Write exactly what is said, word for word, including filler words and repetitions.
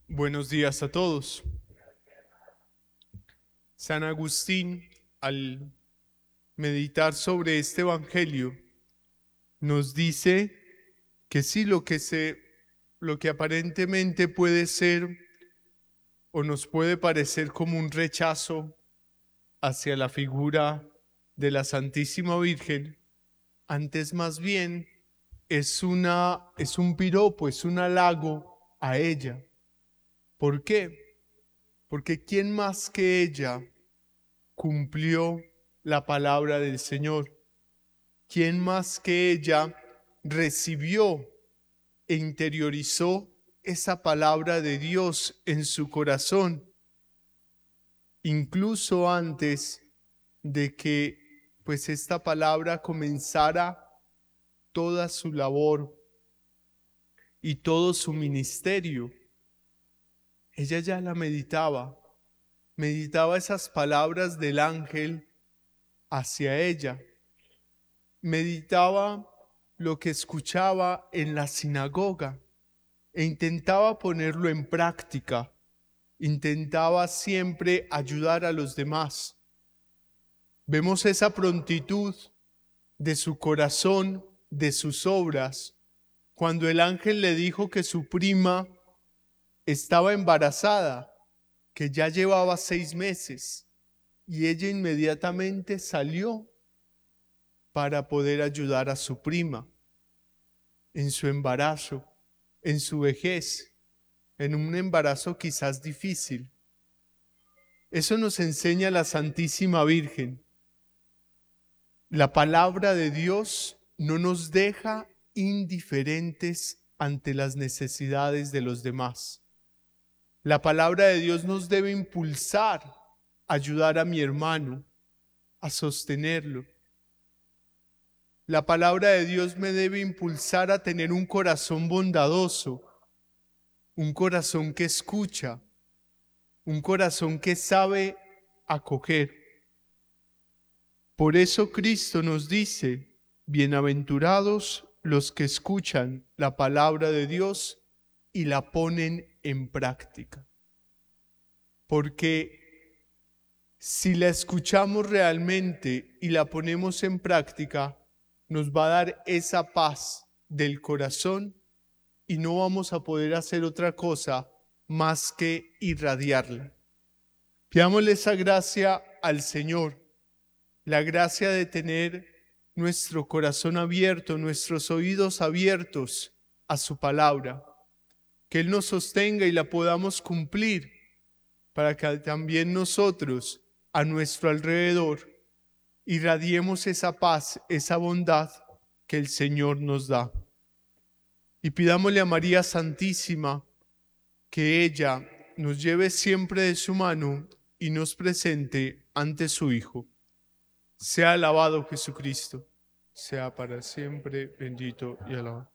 Buenos días a todos. San Agustín, al meditar sobre este evangelio, nos dice que sí, lo que se, lo que aparentemente puede ser o nos puede parecer como un rechazo hacia la figura de la Santísima Virgen, antes más bien es una, es un piropo, es un halago a ella. ¿Por qué? Porque ¿quién más que ella cumplió la palabra del Señor? ¿Quién más que ella recibió e interiorizó esa palabra de Dios en su corazón, incluso antes de que pues esta palabra comenzara toda su labor y todo su ministerio? Ella ya la meditaba, meditaba esas palabras del ángel hacia ella, meditaba lo que escuchaba en la sinagoga e intentaba ponerlo en práctica, intentaba siempre ayudar a los demás. Vemos esa prontitud de su corazón, de sus obras, cuando el ángel le dijo que su prima estaba embarazada, que ya llevaba seis meses, y ella inmediatamente salió para poder ayudar a su prima en su embarazo, en su vejez, en un embarazo quizás difícil. Eso nos enseña la Santísima Virgen. La palabra de Dios no nos deja indiferentes ante las necesidades de los demás. La palabra de Dios nos debe impulsar a ayudar a mi hermano, a sostenerlo. La palabra de Dios me debe impulsar a tener un corazón bondadoso, un corazón que escucha, un corazón que sabe acoger. Por eso Cristo nos dice: bienaventurados los que escuchan la palabra de Dios y la ponen en práctica. Porque si la escuchamos realmente y la ponemos en práctica, nos va a dar esa paz del corazón y no vamos a poder hacer otra cosa más que irradiarla. Pidámosle esa gracia al Señor, la gracia de tener nuestro corazón abierto, nuestros oídos abiertos a su palabra, que Él nos sostenga y la podamos cumplir, para que también nosotros, a nuestro alrededor, irradiemos esa paz, esa bondad que el Señor nos da. Y pidámosle a María Santísima que ella nos lleve siempre de su mano y nos presente ante su Hijo. Sea alabado Jesucristo, sea para siempre bendito y alabado.